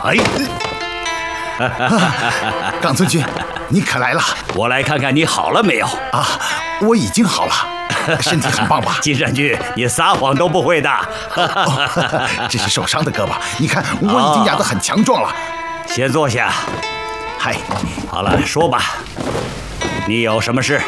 哎， 冈村君，你可来了！ 我来看看你好了没有啊，我已经好了，身体很棒吧？ 金山君，你撒谎都不会的。 这是受伤的胳膊，你看我已经养得很强壮了。 先坐下。 嗨， 好了，说吧，你有什么事？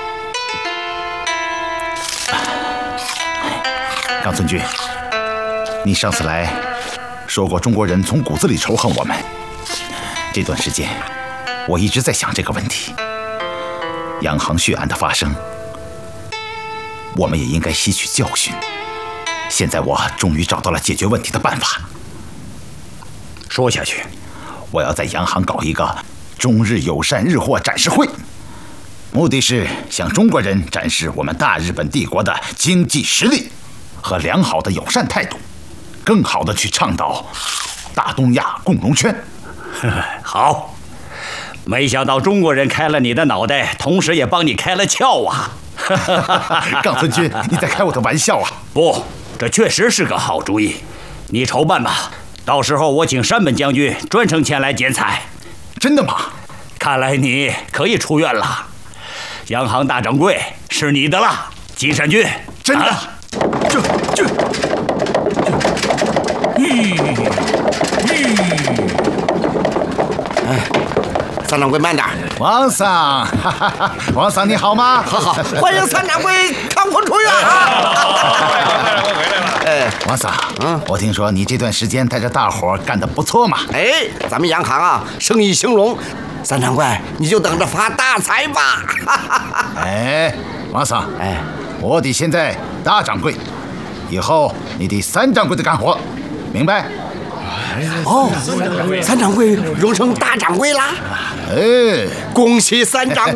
冈村君，你上次来说过中国人从骨子里仇恨我们。这段时间，我一直在想这个问题。洋行血案的发生，我们也应该吸取教训。现在我终于找到了解决问题的办法。 说下去。 我要在洋行搞一个中日友善日货展示会，目的是向中国人展示我们大日本帝国的经济实力和良好的友善态度，更好的去倡导大东亚共荣圈。 好，没想到中国人开了你的脑袋，同时也帮你开了窍啊！ 冈村君，你在开我的玩笑啊？ 不，这确实是个好主意。你筹办吧，到时候我请山本将军专程前来剪彩。 真的吗？ 看来你可以出院了，洋行大掌柜是你的了，金山君。 真的？ 三掌柜慢点。 王桑，王桑你好吗？ 好，欢迎三掌柜康复出院啊！ 王桑，我听说你这段时间带着大伙干得不错嘛。 咱们洋行啊，生意兴隆，三掌柜你就等着发大财吧。 王桑，我得现在大掌柜，以后你得三掌柜的干活，明白？ 三掌柜荣升大掌柜啦！ 恭喜三掌柜！